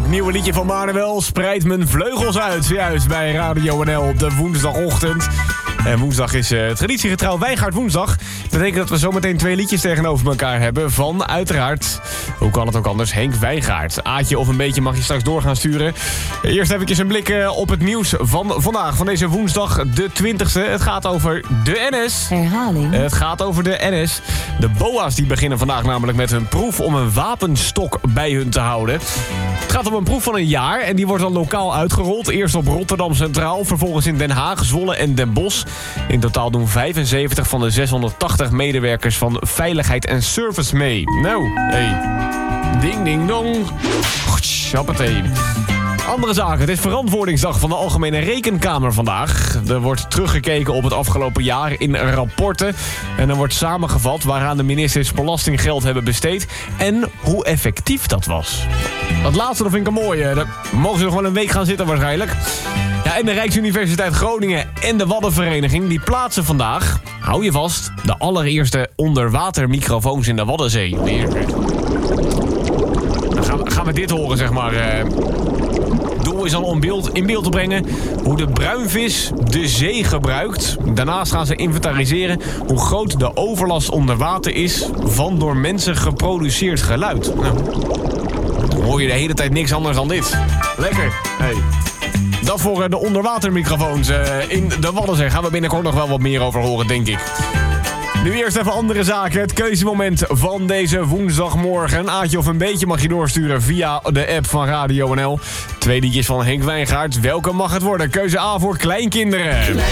Het nieuwe liedje van Manuel spreidt mijn vleugels uit. Juist bij Radio NL op de woensdagochtend. En woensdag is traditiegetrouw Wijngaard woensdag. Dat betekent dat we zometeen 2 liedjes tegenover elkaar hebben van, uiteraard, hoe kan het ook anders, Henk Wijngaard. Aatje of een beetje mag je straks door gaan sturen. Eerst even een blik op het nieuws van vandaag, van deze woensdag de 20e. Het gaat over de NS. Herhaling. Het gaat over de NS. De BOA's die beginnen vandaag namelijk met hun proef om een wapenstok bij hun te houden. Het gaat om een proef van 1 jaar en die wordt dan lokaal uitgerold. Eerst op Rotterdam Centraal, vervolgens in Den Haag, Zwolle en Den Bosch. In totaal doen 75 van de 680 medewerkers van Veiligheid en Service mee. Nou, hey. Ding, ding, dong. Hoppatee. Andere zaken. Het is verantwoordingsdag van de Algemene Rekenkamer vandaag. Er wordt teruggekeken op het afgelopen jaar in rapporten. En er wordt samengevat waaraan de ministers belastinggeld hebben besteed en hoe effectief dat was. Dat laatste dat vind ik een mooie. Daar mogen ze nog wel een week gaan zitten waarschijnlijk. Ja, en de Rijksuniversiteit Groningen en de Waddenvereniging die plaatsen vandaag, hou je vast, de allereerste onderwatermicrofoons in de Waddenzee. Dan gaan we dit horen, zeg maar. Doel is dan om in beeld te brengen hoe de bruinvis de zee gebruikt. Daarnaast gaan ze inventariseren hoe groot de overlast onder water is van door mensen geproduceerd geluid. Nou, dan hoor je de hele tijd niks anders dan dit. Lekker. Hey. Dat voor de onderwatermicrofoons in de Waddenzee. Gaan we binnenkort nog wel wat meer over horen, denk ik. Nu eerst even andere zaken. Het keuzemoment van deze woensdagmorgen. Een aatje of een beetje mag je doorsturen via de app van Radio NL. 2 liedjes van Henk Wijngaard. Welke mag het worden? Keuze A voor kleinkinderen.